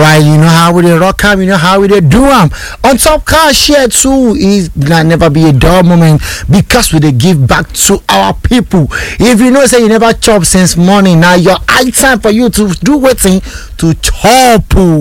Alright, you know how we dey rock am, you know how we dey do am. On top car share too is gonna never be a dull moment because we dey give back to our people. If you know say you never chop since morning, now your high time for you to do wetin to chop.